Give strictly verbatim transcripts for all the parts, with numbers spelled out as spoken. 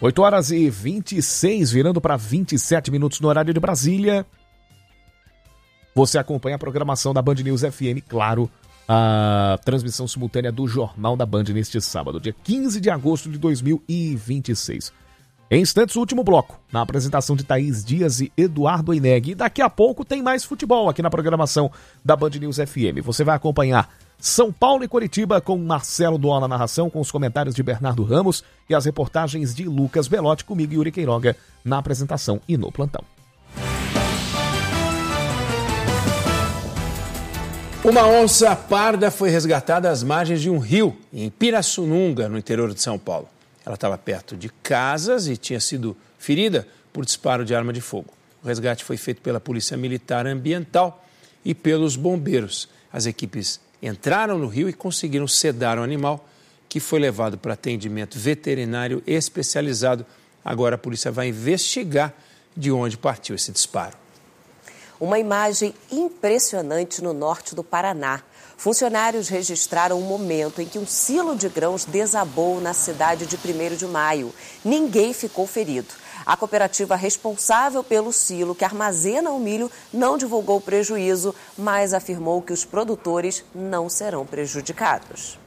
oito horas e vinte e seis, virando para vinte e sete minutos no horário de Brasília. Você acompanha a programação da Band News F M, claro, a transmissão simultânea do Jornal da Band neste sábado, dia quinze de agosto de dois mil e vinte e seis. Em instantes, o último bloco, na apresentação de Thaís Dias e Eduardo Oineg. E daqui a pouco tem mais futebol aqui na programação da Band News F M. Você vai acompanhar São Paulo e Coritiba com Marcelo Duó na narração, com os comentários de Bernardo Ramos e as reportagens de Lucas Belotti, comigo e Yuri Queiroga na apresentação e no plantão. Uma onça parda foi resgatada às margens de um rio, em Pirassununga, no interior de São Paulo. Ela estava perto de casas e tinha sido ferida por disparo de arma de fogo. O resgate foi feito pela Polícia Militar Ambiental e pelos bombeiros. As equipes entraram no rio e conseguiram sedar o animal, que foi levado para atendimento veterinário especializado. Agora a polícia vai investigar de onde partiu esse disparo. Uma imagem impressionante no norte do Paraná. Funcionários registraram um momento em que um silo de grãos desabou na cidade de primeiro de maio. Ninguém ficou ferido. A cooperativa responsável pelo silo que armazena o milho não divulgou o prejuízo, mas afirmou que os produtores não serão prejudicados.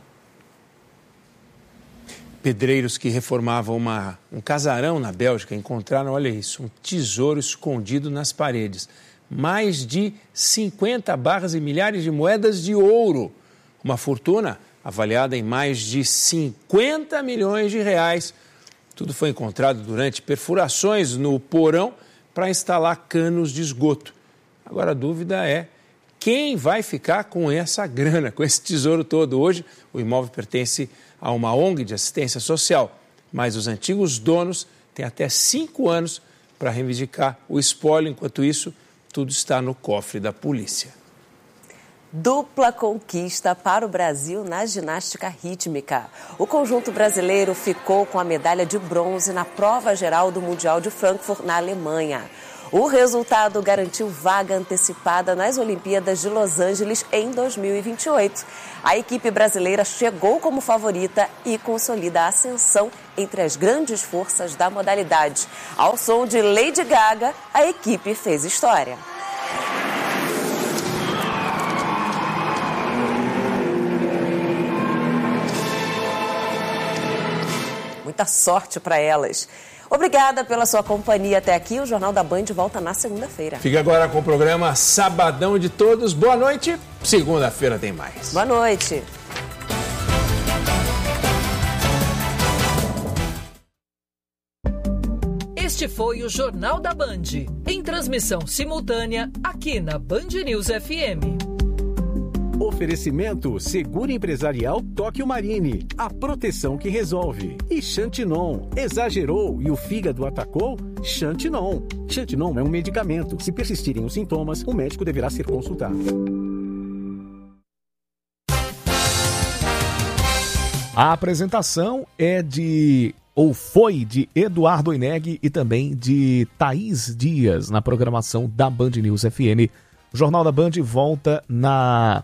Pedreiros que reformavam uma, um casarão na Bélgica encontraram, olha isso, um tesouro escondido nas paredes. Mais de cinquenta barras e milhares de moedas de ouro. Uma fortuna avaliada em mais de cinquenta milhões de reais. Tudo foi encontrado durante perfurações no porão para instalar canos de esgoto. Agora a dúvida é quem vai ficar com essa grana, com esse tesouro todo. Hoje o imóvel pertence a uma O N G de assistência social, mas os antigos donos têm até cinco anos para reivindicar o espólio. Enquanto isso, tudo está no cofre da polícia. Dupla conquista para o Brasil na ginástica rítmica. O conjunto brasileiro ficou com a medalha de bronze na prova geral do Mundial de Frankfurt, na Alemanha. O resultado garantiu vaga antecipada nas Olimpíadas de Los Angeles em dois mil e vinte e oito. A equipe brasileira chegou como favorita e consolida a ascensão entre as grandes forças da modalidade. Ao som de Lady Gaga, a equipe fez história. Muita sorte para elas. Obrigada pela sua companhia até aqui. O Jornal da Band volta na segunda-feira. Fica agora com o programa Sabadão de Todos. Boa noite. Segunda-feira tem mais. Boa noite. Este foi o Jornal da Band, em transmissão simultânea aqui na Band News F M. Oferecimento Seguro Empresarial Tóquio Marine, a proteção que resolve. E Xantinon, exagerou e o fígado atacou? Xantinon. Xantinon é um medicamento. Se persistirem os sintomas, o médico deverá ser consultado. A apresentação é de, ou foi de Eduardo Oineg e também de Thaís Dias na programação da Band News F M. O Jornal da Band volta na...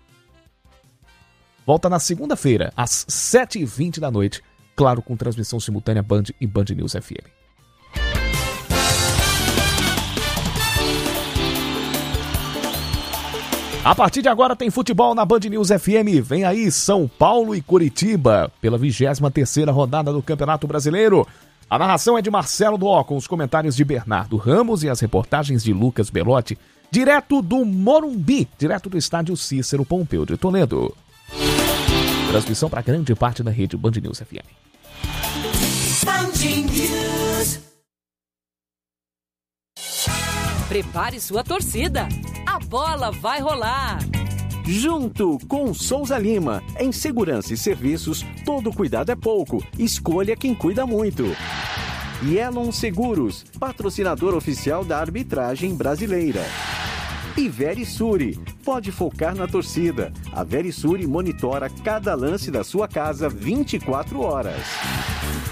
Volta na segunda-feira, às sete e vinte da noite, claro, com transmissão simultânea Band e Band News F M. A partir de agora tem futebol na Band News F M. Vem aí São Paulo e Coritiba, pela vigésima terceira rodada do Campeonato Brasileiro. A narração é de Marcelo Duó, com os comentários de Bernardo Ramos e as reportagens de Lucas Belotti, direto do Morumbi, direto do estádio Cícero Pompeu de Toledo. Transmissão para grande parte da rede Band News F M. Band News. Prepare sua torcida. A bola vai rolar. Junto com Souza Lima. Em segurança e serviços, todo cuidado é pouco. Escolha quem cuida muito. Yelon Seguros, patrocinador oficial da arbitragem brasileira. E Verisure, pode focar na torcida. A Verisure monitora cada lance da sua casa vinte e quatro horas.